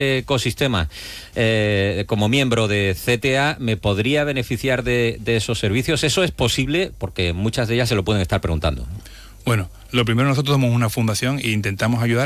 ecosistema, como miembro de CTA, ¿me podría beneficiar de esos servicios? ¿Eso es posible? Porque muchas de ellas se lo pueden estar preguntando. Bueno, lo primero, nosotros somos una fundación e intentamos ayudar